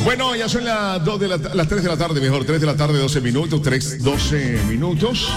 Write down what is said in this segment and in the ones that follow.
Bueno, ya son las 3 de la tarde, mejor, 3 de la tarde, 12 minutos, 12 minutos.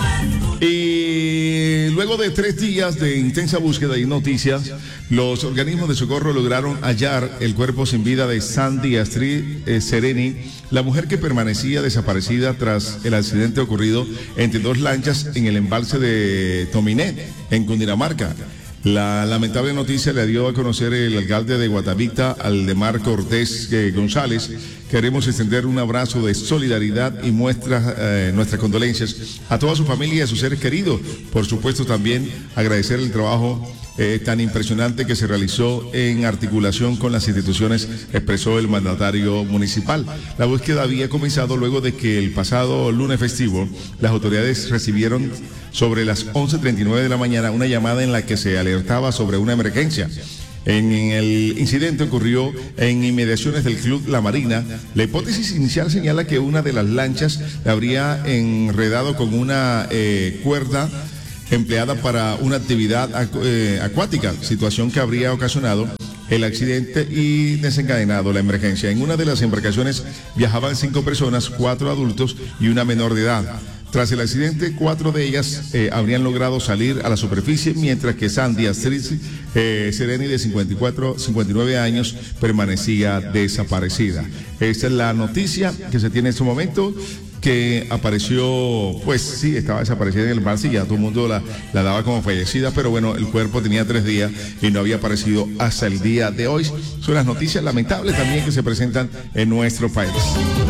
Y luego de 3 días de intensa búsqueda y noticias, los organismos de socorro lograron hallar el cuerpo sin vida de Sandy Astrid Sereni, la mujer que permanecía desaparecida tras el accidente ocurrido entre 2 lanchas en el embalse de Tominé, en Cundinamarca. La lamentable noticia le dio a conocer el alcalde de Guatavita, Aldemar Cortés González. Queremos extender un abrazo de solidaridad y nuestras condolencias a toda su familia y a sus seres queridos. Por supuesto, también agradecer el trabajo tan impresionante que se realizó en articulación con las instituciones, expresó el mandatario municipal. La búsqueda había comenzado luego de que el pasado lunes festivo las autoridades recibieron sobre las 11:39 de la mañana una llamada en la que se alertaba sobre una emergencia. El incidente ocurrió en inmediaciones del Club La Marina. La hipótesis inicial señala que una de las lanchas habría enredado con una cuerda empleada para una actividad acuática, situación que habría ocasionado el accidente y desencadenado la emergencia. En una de las embarcaciones viajaban 5 personas, 4 adultos y una menor de edad. Tras el accidente, 4 de ellas habrían logrado salir a la superficie, mientras que Sandy Astrid Sereni, de 59 años, permanecía desaparecida. Esta es la noticia que se tiene en este momento, que apareció, pues sí, estaba desaparecida en el embalse y ya todo el mundo la daba como fallecida, pero bueno, el cuerpo tenía 3 días y no había aparecido hasta el día de hoy. Son las noticias lamentables también que se presentan en nuestro país.